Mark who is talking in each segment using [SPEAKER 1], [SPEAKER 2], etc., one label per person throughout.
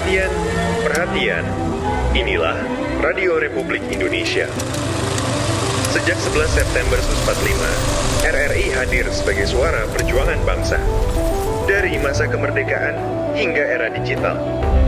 [SPEAKER 1] Perhatian, perhatian. Inilah Radio Republik Indonesia. Sejak 11 September 1945, RRI hadir sebagai suara perjuangan bangsa. Dari masa kemerdekaan hingga era digital.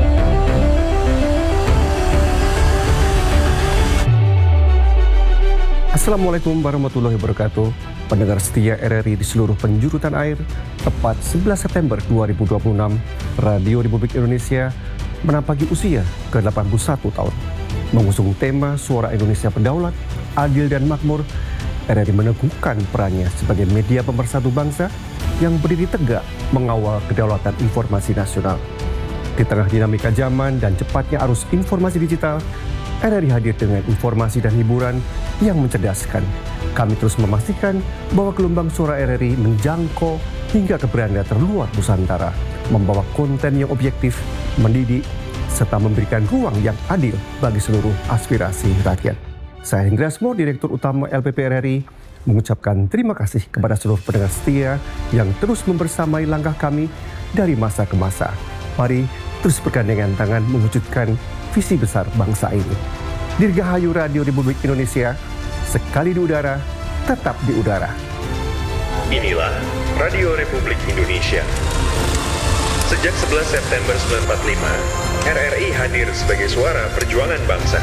[SPEAKER 2] Assalamualaikum warahmatullahi wabarakatuh. Pendengar setia RRI di seluruh penjuru tanah air, tepat 11 September 2026, Radio Republik Indonesia menampaki usia ke-81 tahun. Mengusung tema Suara Indonesia Berdaulat, Adil dan Makmur, RRI meneguhkan perannya sebagai media pemersatu bangsa yang berdiri tegak mengawal kedaulatan informasi nasional. Di tengah dinamika zaman dan cepatnya arus informasi digital, RRI hadir dengan informasi dan hiburan yang mencerdaskan. Kami terus memastikan bahwa gelombang suara RRI menjangkau hingga ke beranda terluar Nusantara, membawa konten yang objektif, mendidik, serta memberikan ruang yang adil bagi seluruh aspirasi rakyat. Saya Hendra Asmo, Direktur Utama LPP RRI, mengucapkan terima kasih kepada seluruh pendengar setia yang terus membersamai langkah kami dari masa ke masa. Mari terus bergandengan tangan mewujudkan visi besar bangsa ini. Dirgahayu Radio Republik Indonesia, sekali di udara, tetap di udara.
[SPEAKER 1] Inilah Radio Republik Indonesia. Sejak 11 September 1945, RRI hadir sebagai suara perjuangan bangsa.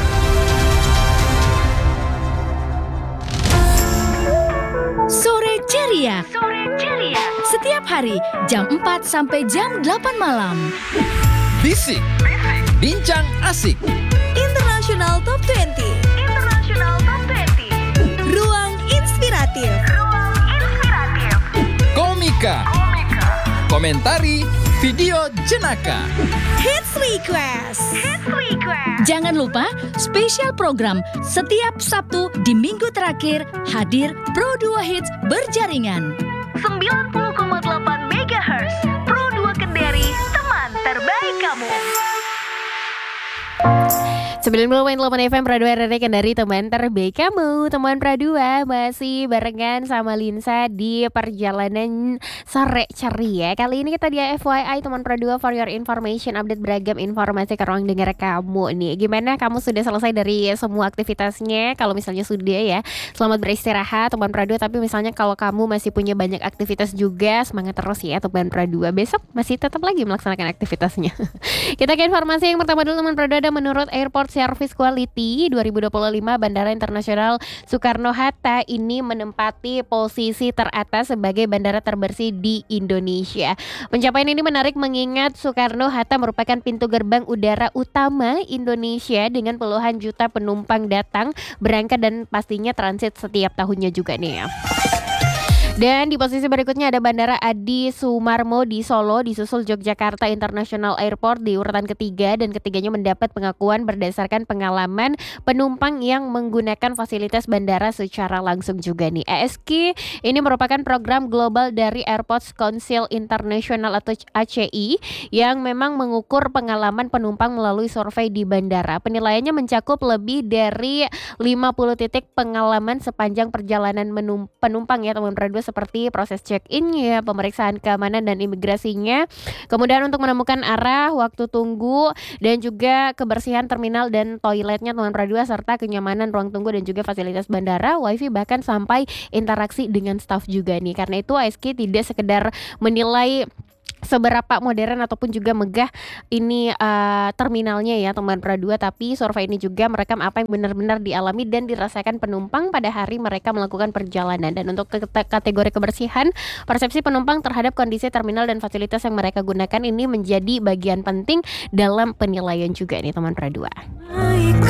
[SPEAKER 3] Sore Ceria. Setiap hari jam 4 sampai jam 8 malam.
[SPEAKER 4] Bisik, bincang asik.
[SPEAKER 3] International Top 20. Ruang inspiratif.
[SPEAKER 4] Komika. Komentari video jenaka.
[SPEAKER 3] Hits Request. Jangan lupa spesial program setiap Sabtu di minggu terakhir hadir Pro 2 Hits berjaringan 90,8 MHz. Pro 2 Kendari, teman terbaik kamu. 90.8 FM Pro 2 RRI Kendari, teman terbaik kamu. Teman Pro 2 masih barengan sama Linsa di perjalanan sore ceria. Kali ini kita di FYI teman Pro 2 for your information, update beragam informasi ke ruang dengar kamu nih. Gimana, kamu sudah selesai dari semua aktivitasnya? Kalau misalnya sudah ya, selamat beristirahat teman Pro 2. Tapi misalnya kalau kamu masih punya banyak aktivitas juga, semangat terus ya teman Pro 2. Besok masih tetap lagi melaksanakan aktivitasnya. Kita ke informasi yang pertama dulu teman Pro 2. Ada menurut Airport Service Quality 2025, Bandara Internasional Soekarno-Hatta ini menempati posisi teratas sebagai bandara terbersih di Indonesia. Pencapaian ini menarik mengingat Soekarno-Hatta merupakan pintu gerbang udara utama Indonesia dengan puluhan juta penumpang datang, berangkat dan pastinya transit setiap tahunnya juga nih ya. Dan di posisi berikutnya ada Bandara Adi Sumarmo di Solo, disusul Yogyakarta International Airport di urutan ketiga, dan ketiganya mendapat pengakuan berdasarkan pengalaman penumpang yang menggunakan fasilitas bandara secara langsung juga nih. ASQ ini merupakan program global dari Airports Council International atau ACI yang memang mengukur pengalaman penumpang melalui survei di bandara. Penilaiannya mencakup lebih dari 50 titik pengalaman sepanjang perjalanan penumpang ya teman Pro 2, seperti proses check-in-nya, pemeriksaan keamanan dan imigrasinya, kemudian untuk menemukan arah, waktu tunggu, dan juga kebersihan terminal dan toiletnya teman Pro 2, serta kenyamanan ruang tunggu dan juga fasilitas bandara, wifi, bahkan sampai interaksi dengan staf juga nih. Karena itu ASQ tidak sekedar menilai seberapa modern ataupun juga megah ini terminalnya ya teman Pro 2, tapi survei ini juga merekam apa yang benar-benar dialami dan dirasakan penumpang pada hari mereka melakukan perjalanan. Dan untuk kategori kebersihan, persepsi penumpang terhadap kondisi terminal dan fasilitas yang mereka gunakan ini menjadi bagian penting dalam penilaian juga nih teman Pro 2.